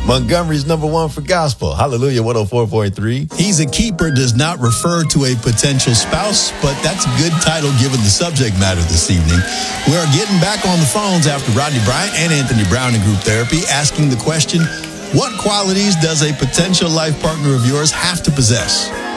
Montgomery's #1 for gospel. Hallelujah, 104.3. He's a keeper does not refer to a potential spouse, but that's a good title given the subject matter this evening. We are getting back on the phones after Rodney Bryant and Anthony Brown in group therapy, asking the question, what qualities does a potential life partner of yours have to possess?